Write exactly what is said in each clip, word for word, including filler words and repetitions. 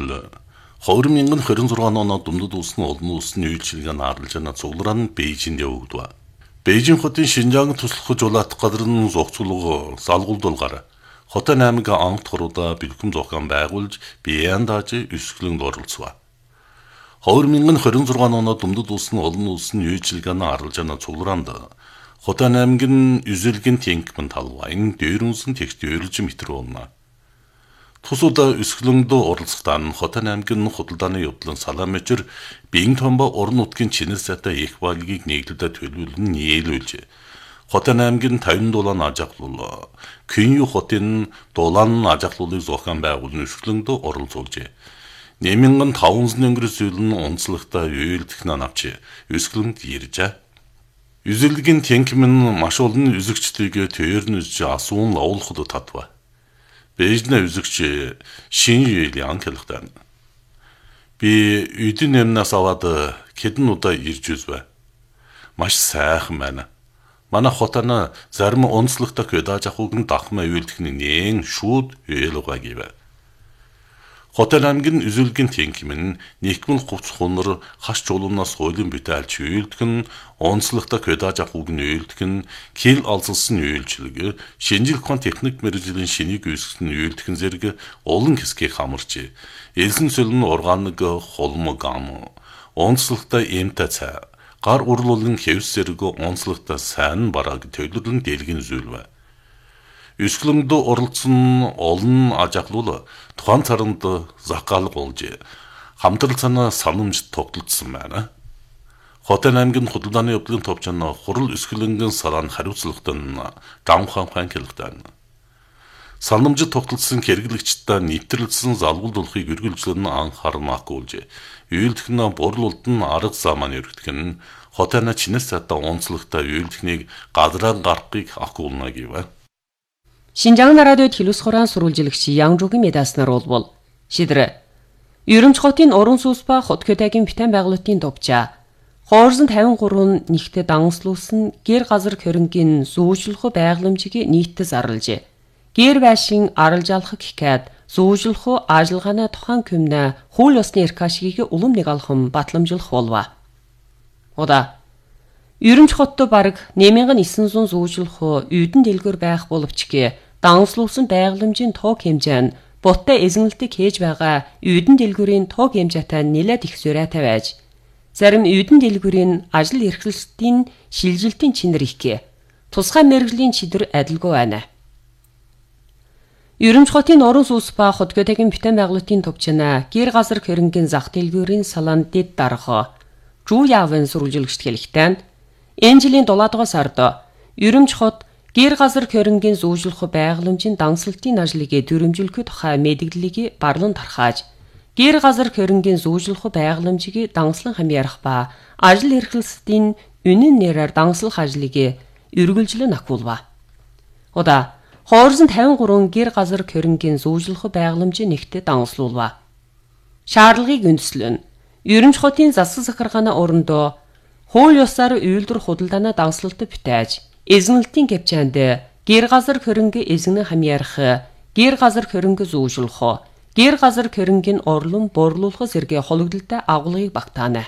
Нийтлэл хоёр мянган хорин зургаан оноо Думдад улсын олон улсын үйлчилгээний арилжааны цуглараа нь Бээжинд явагдав. Бээжин хотын Шинжаанг туслах жуулаат гадрын зогцлого залгуулдулгаар хотын аймаг анх хоруда бэлгэм зохион байгуулж биеэн дааж өсгөлөнд оролцов. хоёр мянган хорин зургаан оноо Думдад улсын олон улсын үйлчилгээний арилжааны цуглаанд хотын аймгийн үзэлгийн тэнхмэн талвайн дээрүнсэн тэгт өрөлж метр болно. Тусуда өсгөлөнд оролцохдоо хотын аймгийн худалдааны явдлын салаамчир биеийн томбо орон нутгийн чинэр сайтай их багийг нийлүүлээд төлөвлөн нийлүүлж хотын аймгийн тавин дулаан ажиглал Кэнью хотын дулаан ажиглалыг зохион байгуулсан өсгөлөнд оролцуулж нэг мянган таван зуун өнгөр зүйлэн онцлогтой үйлдэх навч өсгөлөнд иржээ. Үзэлгийн тэнхмэн маш олон үзэгчдийг төрнөж асуун лавлахад татва. Бээжнэ үзэгч шин юулийн анхлагтай. Би үдин нэмнээс аваад хэдэн удаа ирж үзвэ. Маш сайхан байна. Манай хотана зарим онцлогтой көдааж ахугн дахмаа үйлдэхний нэн шууд үйлугаа гэвэ. Хотын аймгийн үзүүлгийн тэнхмэн нэгмэл хувц хунар хаш чулуунаас хуулийн бүтээлч үйлдэх нь онцлогтой көдааж ахугн үйлдэх нь кил алзалсан үйлчлэг шинжлэх ухааны техник мэргэжлийн шинийг үүсгэн үйлдэх зэрэг олон хэсгийг хамарч элсэн сүлэн органик холмог ам онцлогтой эмтэй цай гар урлуулын хэвс зэрэг онцлогтой сайн бараг төлөвлөн дэлгэн зүйлвэ. Өсгөлөнд оролцсон олон ажиглал тухайн царанд захгаалга болж хамтрал санаа санамж тогтолцсон байна. Хотын аймгийн худалдааны явдлын товчон хурал өсгөлөнгөн сарaan хариуцлагатай давхан ханхилгатай. Санамж тогтолцсон хэрэглэгчдээ нэвтрэлсэн залгуулдуулахыг үргэлжлэн анхаармаакуулж үйлдэх нь бурлуулд нь арга замаар өргөдөх нь хотын чинэс цаатаа онцлогтой үйлдэхнийг гадраа гаргахыг ахуулна гэв. Шинжаан радиод хэлус хураан сурвалжилагч Янжуугийн медаснаар болбол шидэр Ерөнч хотын уран сүнс ба хот хөдөөгийн битэн байгуулалтын товчаа хоорсон тавин гурван нэгтээ дангслуулсан гэр газар хөрөнгийн зүүжлэх байгууламжийг нийтэд зарлж гэр байшин аралжаалах гэхэд зүүжлэх ажиллагааны тухайн күмнэ хууль ёсны эрхашгийг улам нэг алхам батламжуулах болва. Ода Ерөнч хотто бараг нэг мянган девять жүз зүүжлэх үйдэн дэлгүүр байх боловч гээ дангслуулсан байгууламжийн тоог хэмжээ нь буттай эзэнэлтийг хийж байгаа үйдэн дэлгүүрийн тоог хэмжээтэй нэлээд их зөрөөтэй байж зарим үйдэн дэлгүүрийн ажил эрхлэлтийн шилжилтийн чинэр ихгээ тусгай мэргэжлийн чидэр адилгүй байна. Ерөнч хотын орон сүнс ба хот хөдөөгийн битэн байгуулалтын төвчнө гэр газар хөрөнгийн зах дэлгүүрийн салаан дэд дарах Жуу Явын сурвалжилагчд хэлэхдээ энэ жилийн дулаад дугаар сард Ерөнч хот гэр газар хөрөнгийн зүүжлэх байгууламжийн дансалтын ажлыг дөрвөлжүүлэх тухай мэдээллийг барлан тархааж гэр газар хөрөнгийн зүүжлэх байгууламжийг данслан хамаарах ба ажил эрхлэлтийн үнэн нэрээр данслах ажлыг үргэлжлэн ахуулва. Ода хоорсон тавин гурван гэр газар хөрөнгийн зүүжлэх байгууламжийг нэгтээ данслуулва. Шаардлагыг үндэслэн Ерөнч хотын засаг захиргааны орондоо хууль ёсоор үйлдвэр худалдааны дансалтад битээж эзэнэлтийн гэвчээнд гэр газар хөрөнгө эзэгнэн хамаарах, гэр газар хөрөнгө зүүжлэх, гэр газар хөрөнгөний орлон борлуулах зэрэг хологдолтой агуулгыг багтаана.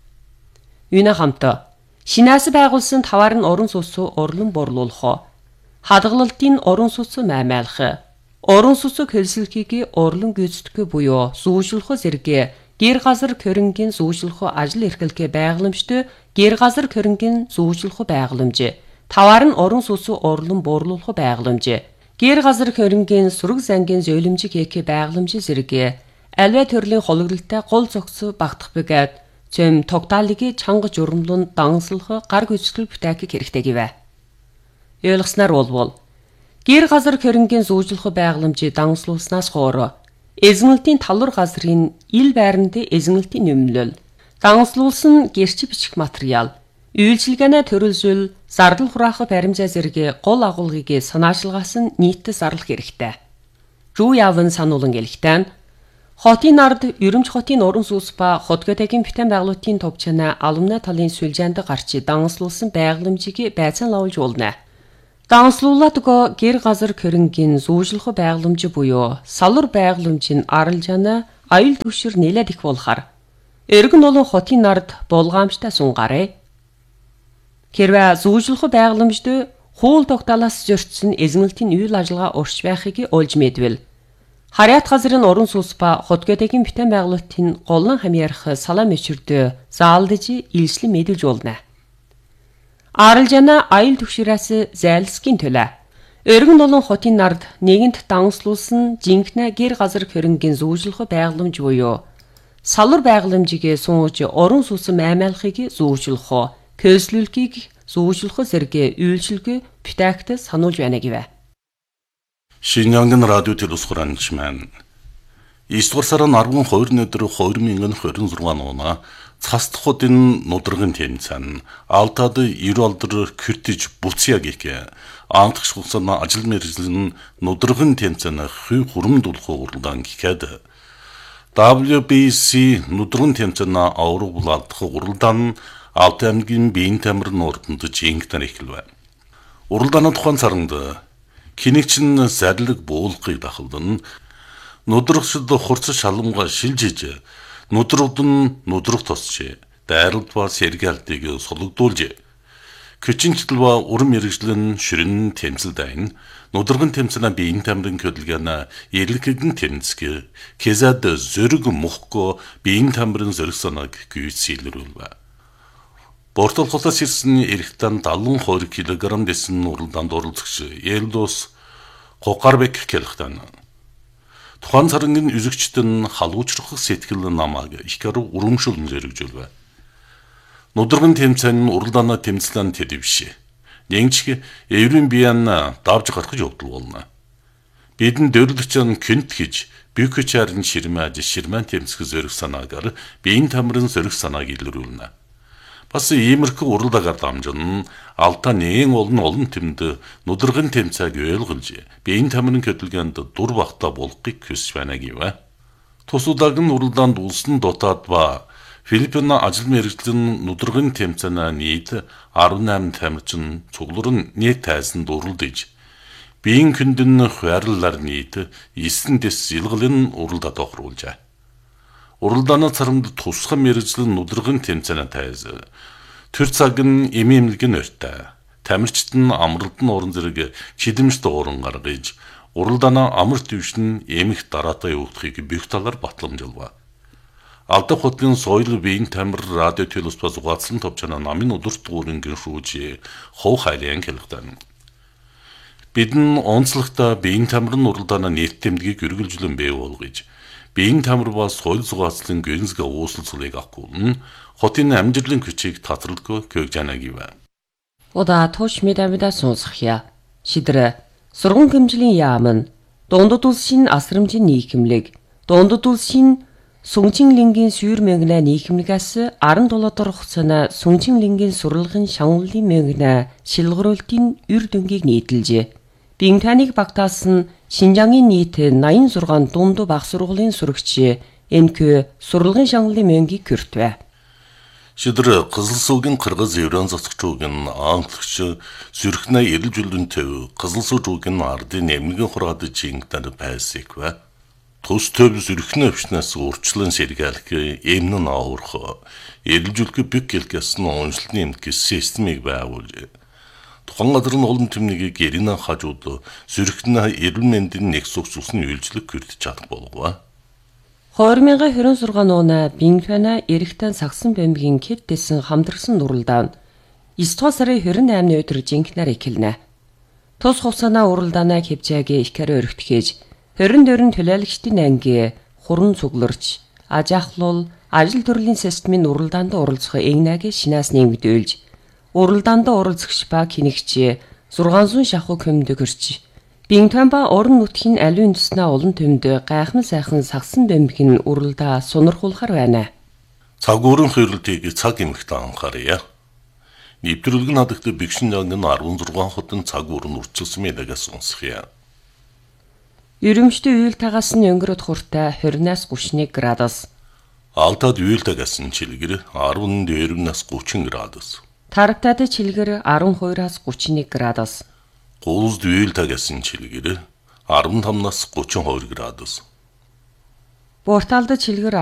Юуна хамт шинээс байгуулсан таваар нь орон сүнс орлон борлуулах, хадгалалтын орон сүнс маймайлах, орон сүнс хөлсөлхийг орлон гүйцэтгэх буюу зүүжлэх зэрэг гэр газар хөрөнгөний зүүжлэх ажил эрхлэх байгууламжт гэр газар хөрөнгөний зүүжлэх байгууламж таваар нь орон сүнс орлон буурлуулах байгууламж гэр газар хөрөнгөний сүрэг зангийн зөөлөмжийг хийх байгууламж зэрэг альва төрлийн хологдолтой гол зогц багтах бэгэд цэм тогтаалыг чанга журмлон данслах гар гүйцэтгэл бүтээх хэрэгтэй гэвэ. Ойлгосноор болвол гэр газар хөрөнгөний зүүжлэх байгууламжийг данслуулснаас хойш эзэнэлтийн талвар газрын ил байранд эзэнэлтийн нэмэлэл данслуулсан гэрч бичих материал үйлчилгээний төрөлжил зардал хураах баримжаа зэрэг гол агуулгыг санаачлагаас нь нийтэд зарлах хэрэгтэй. Жуу Явын сануулan гэлэхдээ хотын ард Ерөнч хотын уран сүнс ба хот хөдөөгийн битэн байгуулалтын товчноо алумны талын сүлжээнд гарч данслуулсан байгууламжийг байцаан лавлж уулна. Данслуулаадгаа гэр газар хөрөнгөний зүүжлэх байгууламж буюу салвар байгууламжийн аралжааны аюул түвшир нэлээд их болохоор эргэн олон хотын нард булгаамжтай сунгарэ. Хэрвээ зүүжлэх байгууламжд хуул тогтоолоос зөрчсөн эзэмлэлтийн үйл ажиллагаа урьж байхыг олж мэдвэл харьяат газрын уран сүнс ба хотгоодгийн бүтээн байгуулалтын голлон хамьярах салам мөчөрдөө заалдж илслэн мэдүүлж болно. Аралжана аюул түвширээс зайлсхийн төлөө өргөн олон хотын нард нэгэнт дагнслуулсан жинхэнэ гэр газар хөрөнгийн зүүжлэх байгууламж буюу салвар байгууламжийг сууж уран сүнс маймайлахыг зүүжлэх, көслөлгийг зүүжлэх зэрэг үйлчилгээ бүтээгт сануулж байна гэв. Шинжаангийн радио телевизхоранч маань эсвэр сарын арван хоёрны өдөр двадцать двадцать шесть оноо цастхуудын нудрагын тэмцээн алтад иролдор кürtij буцягийг антгш хугацааны ажил мэргэжлийн нудрагын тэмцээн хүй хуримдуулах уралдаан гэхэд дабл ю би си нудрагын тэмцээн авраг булаалдах уралдаан Алтай аймгийн биеийн тамирын урданд жинхэнэ эхэлв. Уралдааны тухайн саранд кинэгчин зарлиг буулгыг дахалдан нудрагчд хурц шаламга шилжиж нудрагд нь нудраг тосч дайралд ба сэргэлтийг сулгдуулж Күчинчдэл ба уран мэргэжлэн ширэн тэмцэлдайн нудрагын тэмцээн биеийн тамирын хөдөлгөөн эрэлхэгэн тэмцэг кезад зөрөг мөхгөө биеийн тамирын зөрөг санааг гүйцэлрүүлв. Бортолхолоос ирсэн эрэгтэн седемдесят килограмм дэсэн уралдаанд оролцогч Элдос Кокарбек хэлэхдээ тухайн сарын үзэгчтэн халуучрах сэтгэл намааг их гаруй урамшуулн зэрэгжүүлв. Нудрагын тэмцээн уралдааны тэмцлэн тэдэвш. Нэгч эврийн биен давж гарах явдал болно. Бидэн дөрлөгчөн кэнт гэж бюкчарын ширмэж ширмэн тэмцэх зөрөх санаагаар биеийн тамирын зөрөх санааг илрүүлнэ. Бас иймэрхүү уралдаагаар дамжин Алтай нэгэн олон олон тэмд нудрагын тэмцээг ойлгож биеийн тамирын хөдөлгөөнд дур багтаа болгохыг хүсэж байна гэв. Тус удаагийн уралдаанд улсын дотоод ба Филиппин ажил мэргэжлийн нудрагын тэмцээн нийт десять тамирчин цугларн нийт тайзанд уралдаж биеийн хөндөн хуваарлалаар нийт девять дэс илгалын уралдаанд охруулжээ. Уралдааны царамд тусгай мэргэжлийн нудрагын тэмцээн тайз төр цаг нь эмэмлэг нь өртөө тамирчид нь амралт нь уран зэрэг чидэмжт ууран гаргаж уралдааны амар төвшин эмх дараатай явуулахыг бүх талаар батламжуулв. Алтай хотын соёл биеийн тамир радио телевиз ба зугаацлан товчона намын удирт гүрэнгийн шүүж хов хайлын хэлэхдээ бидэн онцлогтой биеийн тамирын уралдааны нийт тэмдгийг үргэлжлэн бий болгож биеийн тамир ба соёл зугаацлын гэрэнсгэ ууслцлыг авахгүй хотын амжилтын күчийг татралгүй көгж яана гэв. Ода тош медамида сонсхия. Шидэр сургууль хэмжлийн яам нь дундад улсын асрамжийн нийгэмлэг дундад улсын Сүнжинлингийн сүйр мөнгнэ нийгэмлэгээс десет дор хугацааны Сүнжинлингийн сурлагын шагналын мөнгнэ шилгэрүүлтийн үр дүнгийг нийтэлжээ. Бинтаныг багтаасан Шинжаангийн нийт восемьдесят шесть дунд баг сургуулийн сурагч энкү сурлагын шагналын мөнгийг хүртвэ. Шидэр Кызылсуугийн Кыргыз Еврон зоцогчуугийн анхлагч Зүрхнэ эрэлжүүлэн төв Кызылсуугийн ардын эмнэгэн хураад жингтэр байсыквэ. Тус төв Зүрхнэ өвчнээс урчлан сэргээлэх эмнэн ааварх эрэлжүүлэх бүк гэлгэсэн онцлны эмнэг системийг байгуулж тухайн газрын олон тэмнийг гэринэ хажууд Зүрхнэ эрүүл мэндийн нэг сүгс усны үйлчлэг хүртэж чадах болгов. двадцать двадцать шесть оноо Бинфана эрэгтэн сагсан бомбигийн хэд дэсэн хамтрсан уралдаан девять дугаар сарын двадцать восьмны өдөр жинхнээр эхэлнэ. Тус хугацааны уралдаанаа хэмжээгээ их карь өргөтгөж двадцать четыре төлөөлөгчдийн анги хуран цугларч аж ахлуул ажил төрлийн системийн уралдаанд оролцох эгнээг шинаас нэмэгдүүлж уралдаанд оролцогч ба кинэгч зургаанзун шахуу көмдөг өрч Бинтамба орон нутгийн аливын туснаа олон төмд гайхмал сайхан сагсан бомбигийн уралдаа сонирхуулахар байна. Цаг уурын хөрөлтийг цаг эмхтэн анхаарья. Нэвтрүүлэг надагт бэгшин жангийн десять хотын цаг уурын урчилсан мэдэгээс сонсхийа. Ерөмштэй үйл тагаас нь өнгөрөд хуртай двадцать-аас тридцать градус. Алтад үйл тагаас нь чилгэр десять-аас тридцать градус. Тарагтад чилгэр twelve-аас thirty-one градус. Гуулд үйл тагаас нь чилгэр fifty-five-аас thirty-two градус. Порталд чилгэр